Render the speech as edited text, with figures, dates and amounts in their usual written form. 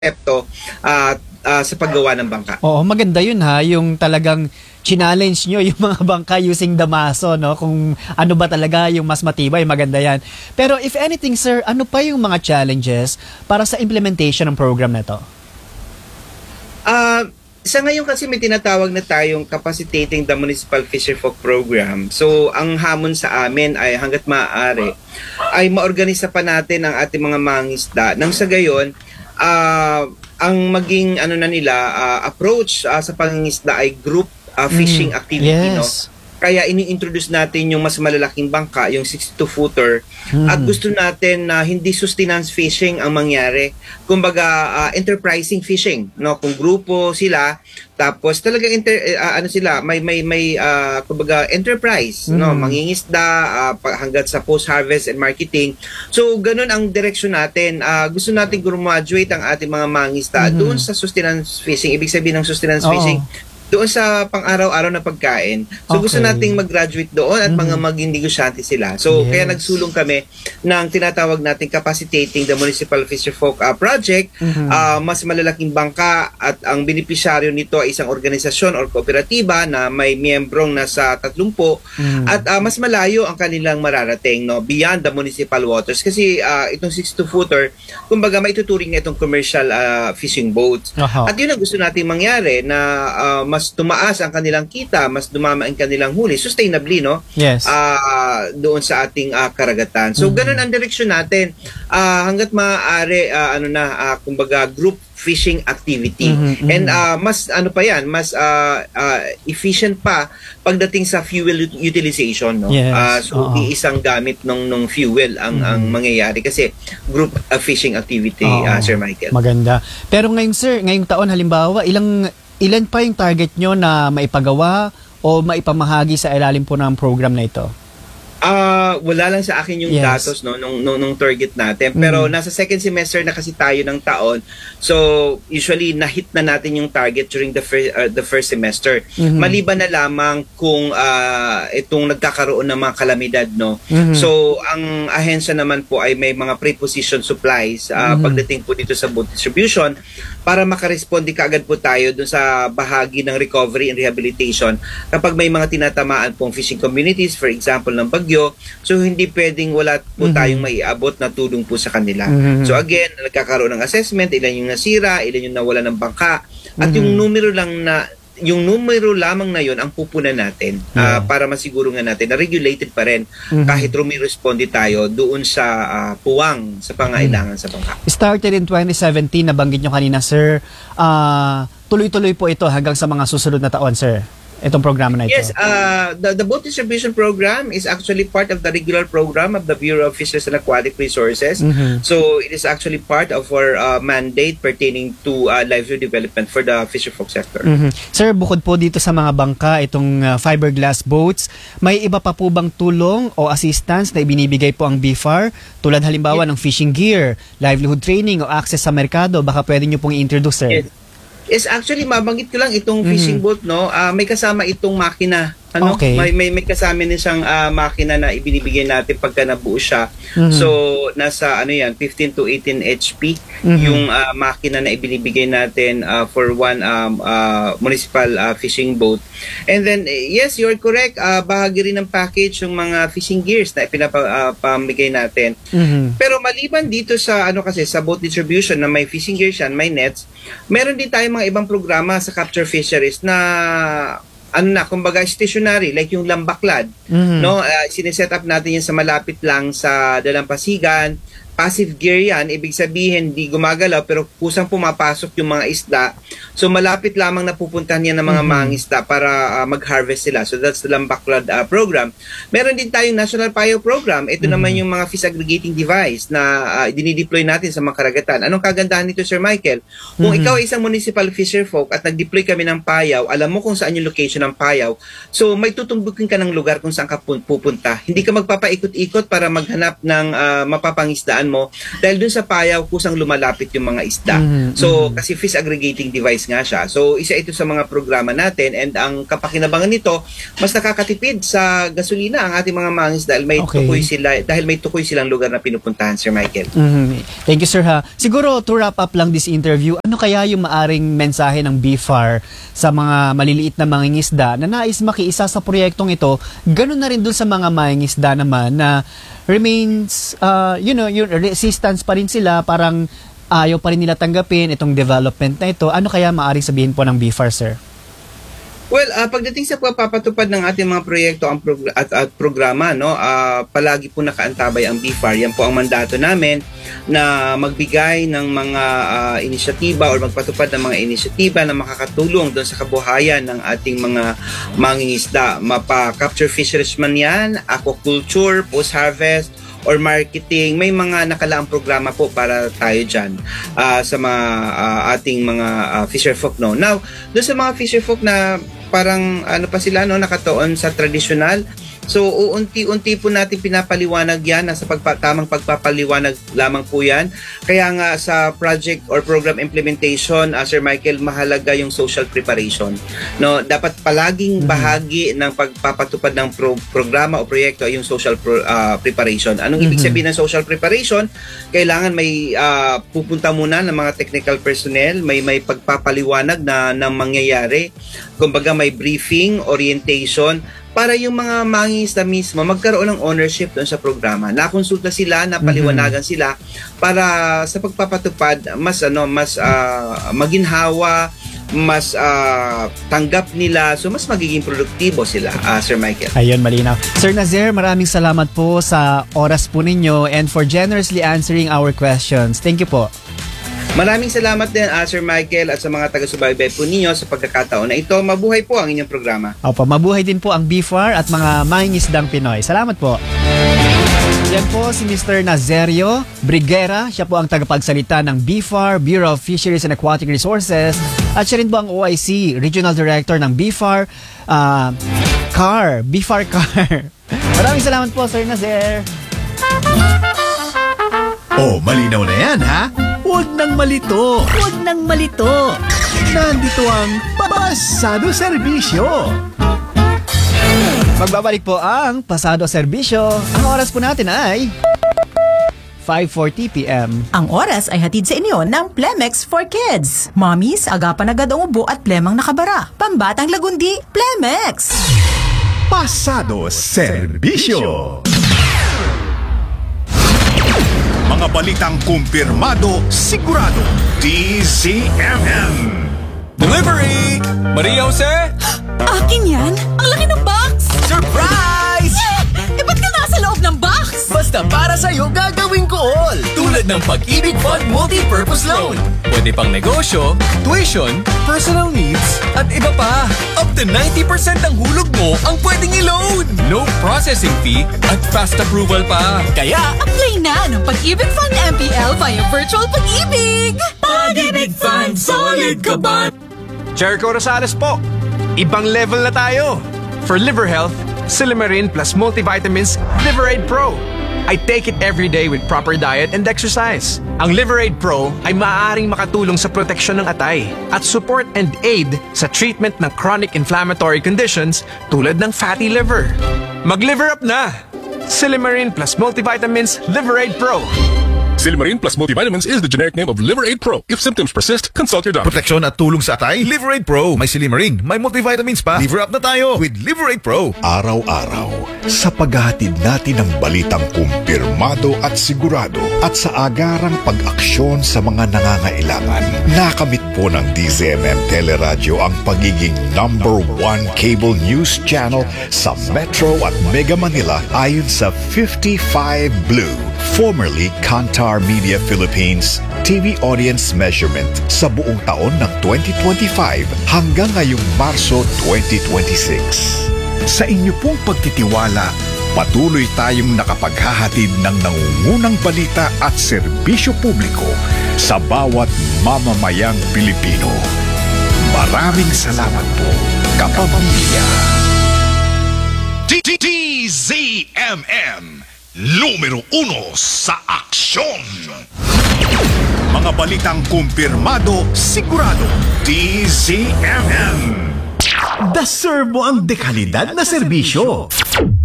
konsepto sa paggawa ng bangka. Oo, maganda yun ha, yung talagang challenge nyo yung mga bangka using damaso, no? Kung ano ba talaga yung mas matibay, maganda yan. Pero if anything, sir, ano pa yung mga challenges para sa implementation ng program na to? Sa ngayon kasi may tinatawag na tayong Capacitating the Municipal Fisherfolk Program. So, ang hamon sa amin ay hanggat maaari ay maorganisa pa natin ang ating mga mangingisda. Nang sa gayon, ang maging approach sa pangingisda ay group fishing activity, yes. no? Kaya ini-introduce natin yung mas malalaking bangka, yung 62-footer. At gusto natin na hindi sustenance fishing ang mangyari. Kumbaga, enterprising fishing, no? Kung grupo sila, tapos talagang kumbaga enterprise, no? Mangingisda hanggat sa post-harvest and marketing. So, ganun ang direksyon natin. Gusto natin graduate ang ating mga mangingisda doon sa sustenance fishing. Ibig sabihin ng sustenance fishing, doon sa pang-araw-araw na pagkain. So, gusto nating mag-graduate doon at mga maging negosyante sila. So, kaya nagsulong kami ng tinatawag nating Capacitating the Municipal Fisherfolk Project. Mas malalaking bangka at ang benepisyaryo nito ay isang organisasyon or kooperatiba na may miyembrong nasa 30 at mas malayo ang kanilang mararating, no, beyond the municipal waters. Kasi itong 62-footer, kumbaga maituturing na itong commercial fishing boats. At yun ang gusto nating mangyari na mas tumaas ang kanilang kita, mas dumama ang kanilang huli sustainably, no? Yes. Doon sa ating karagatan. So ganun ang direksyon natin. Hangga't maaari kumbaga group fishing activity. And mas mas efficient pa pagdating sa fuel utilization, no? Yes. So iisang gamit nung fuel ang mangyayari kasi group fishing activity, Sir Michael. Maganda. Pero ngayon, sir, ngayong taon halimbawa, ilan pa yung target nyo na maipagawa o maipamahagi sa ilalim po ng program na ito? Wala lang sa akin yung datos, no, nung target natin. Pero nasa second semester na kasi tayo ng taon. So, usually na-hit na natin yung target during the first semester. Maliban na lamang kung itong nagkakaroon ng mga kalamidad, no. So, ang ahensya naman po ay may mga preposition supplies pagdating po dito sa boat distribution para makaresponde kaagad po tayo dun sa bahagi ng recovery and rehabilitation kapag may mga tinatamaan pong fishing communities, for example, ng bagyo. So, hindi pwedeng wala po tayong maiabot na tulong po sa kanila. So, again, nagkakaroon ng assessment, ilan yung nasira, ilan yung nawala ng bangka, at yung numero lamang na yun ang pupunan natin para masiguro nga natin na regulated pa rin kahit rumiresponde tayo doon sa puwang sa pangailangan sa bangka. Started in 2017, nabanggit nyo kanina, sir. Tuloy-tuloy po ito hanggang sa mga susunod na taon, sir, itong programa na ito. Yes, the boat distribution program is actually part of the regular program of the Bureau of Fisheries and Aquatic Resources. So it is actually part of our mandate pertaining to livelihood development for the fisherfolk sector. Sir, bukod po dito sa mga bangka, itong fiberglass boats, may iba pa po bang tulong o assistance na ibinibigay po ang BFAR? Tulad halimbawa ng fishing gear, livelihood training o access sa merkado, baka pwede nyo pong i-introduce, sir. Yes, actually mabanggit ko lang itong fishing boat, no. May kasama itong makina. May kasama din siyang makina na ibinibigay natin pagka nabuo siya. So nasa 15 to 18 HP yung makina na ibinibigay natin for one municipal fishing boat. And then yes, you're correct, bahagi rin ng package yung mga fishing gears na pinapamigay natin. Pero maliban dito sa kasi sa boat distribution na may fishing gears yan, may nets, meron din tayong mga ibang programa sa capture fisheries na kumbaga stationary, like yung lambaklad, no? Sineset up natin yan sa malapit lang sa Dalampasigan. Passive gear yan, ibig sabihin di gumagalaw pero kusang pumapasok yung mga isda. So malapit lamang napupuntahan yan ng mga mangingisda para mag-harvest sila. So that's the Lambaklad program. Meron din tayong National Payo program. Ito naman yung mga fish aggregating device na dinideploy natin sa mga karagatan. Anong kagandahan nito, Sir Michael? Kung ikaw ay isang municipal fisherfolk at nag-deploy kami ng payaw, alam mo kung saan yung location ng payaw. So may tutumbukin ka ng lugar kung saan ka pupunta. Hindi ka magpapaikot-ikot para maghanap ng mapapangisdaan mo dahil dun sa payaw kusang lumalapit yung mga isda. So kasi fish aggregating device nga siya. So isa ito sa mga programa natin, and ang kapakinabangan nito, mas nakakatipid sa gasolina ang ating mga mangingisda dahil may tukoy silang lugar na pinupuntahan, Sir Michael. Thank you, sir, ha. Siguro to wrap up lang this interview, ano kaya yung maaring mensahe ng BFAR sa mga maliliit na mangingisda na nais makiisa sa proyektong ito, ganun na rin dun sa mga mangingisda naman na remains, yung resistance pa rin sila, parang ayaw pa rin nila tanggapin itong development na ito. Ano kaya maaring sabihin po ng BFAR, sir? Well, pagdating sa pagpapatupad ng ating mga proyekto at programa, no, palagi po nakaantabay ang BFAR. Yan po ang mandato namin na magbigay ng mga inisyatiba o magpatupad ng mga inisyatiba na makakatulong doon sa kabuhayan ng ating mga mangingisda. Mapa-capture fisheries man yan, aquaculture, post-harvest, or marketing, may mga nakalaang programa po para tayo dyan sa mga ating mga fisherfolk. No? Now, doon sa mga fisherfolk na parang pa sila nakatuon sa traditional, so unti-unti po natin pinapaliwanag yan, nasa tamang pagpapaliwanag lamang po yan. Kaya nga sa project or program implementation, Sir Michael, mahalaga yung social preparation. No, dapat palaging bahagi ng pagpapatupad ng programa o proyekto ay yung social preparation. Anong ibig sabihin ng social preparation? Kailangan may pupunta muna ng mga technical personnel, may pagpapaliwanag na mangyayari. Kumbaga may briefing, orientation, para yung mga mangingisda mismo magkaroon ng ownership doon sa programa. Nakonsulta sila, napaliwanagan sila para sa pagpapatupad mas maginhawa, mas tanggap nila, so mas magiging produktibo sila, Sir Michael. Ayun, malinaw. Sir Nazer, maraming salamat po sa oras po ninyo and for generously answering our questions. Thank you po. Maraming salamat din, Sir Michael, at sa mga taga-subaybay po ninyo sa pagkakataon na ito. Mabuhay po ang inyong programa. Opo, mabuhay din po ang BFAR at mga mangingisdang Pinoy. Salamat po. Yan po si Mr. Nazerio Briguera. Siya po ang tagapagsalita ng BFAR, Bureau of Fisheries and Aquatic Resources. At siya rin po ang OIC, Regional Director ng BFAR, BFAR CAR. Maraming salamat po, Sir Nazer. Oh, malinaw na yan, ha? Huwag nang malito. Huwag nang malito. Nandito ang Pasado Serbisyo. Magbabalik po ang Pasado Serbisyo. Ang oras po natin ay 5:40 p.m. Ang oras ay hatid sa inyo ng Plemex for Kids. Mommies, agapan agad ang ubo at plemang nakabara. Pambatang lagundi, Plemex. Pasado Serbisyo. Mga balitang kumpirmado, sigurado. DZMM. Delivery! Maria Jose? Akin yan? Ang laki ng box! Surprise! Eh, ba't ka nasa loob ng box? Basta para sa'yo gagawin ko all. Tulad ng Pag-ibig Fund Multi-Purpose Loan. Pwede pang negosyo, tuition, personal needs, at iba pa. Up to 90% ng hulog mo ang pwedeng i-loan. No processing fee at fast approval pa. Kaya, Apply na ng Pag-ibig Fund MPL via Virtual Pag-ibig! Pag-ibig Fund, solid ka ba? Jericho Rosales po. Ibang level na tayo. For liver health, Silimarin plus multivitamins Liverade Pro. I take it every day with proper diet and exercise. Ang Liverade Pro ay maaaring makatulong sa proteksyon ng atay at support and aid sa treatment ng chronic inflammatory conditions tulad ng fatty liver. Mag-liver up na! Silimarin plus multivitamins Liverade Pro. Silimarin plus multivitamins is the generic name of Liverade Pro. If symptoms persist, consult your doctor. Proteksyon at tulong sa atay, Liverade Pro. May Silimarin, may multivitamins pa. Liver up na tayo with Liverade Pro. Araw-araw, sa paghahatid natin ng balitang kumpirmado at sigurado at sa agarang pag-aksyon sa mga nangangailangan, nakamit po ng DZMM Teleradyo ang pagiging #1 cable news channel sa Metro at Mega Manila ayon sa 55 Blue, formerly Kantar Media Philippines TV audience measurement sa buong taon ng 2025 hanggang ngayong Marso 2026. Sa inyo pong pagtitiwala, patuloy tayong nakapaghahatid ng nangungunang balita at serbisyo publiko sa bawat mamamayang Pilipino. Maraming salamat po, kapamilya. DZMM. numero 1 sa aksyon. Mga balitang kumpirmado, sigurado. DZMM. Deserve mo ang dekalidad na serbisyo.